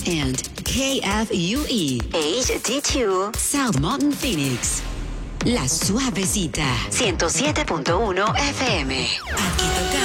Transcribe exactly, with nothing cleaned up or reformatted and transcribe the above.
and K F U E H D two South Mountain Phoenix. La Suavecita ciento siete punto uno F M. Aquí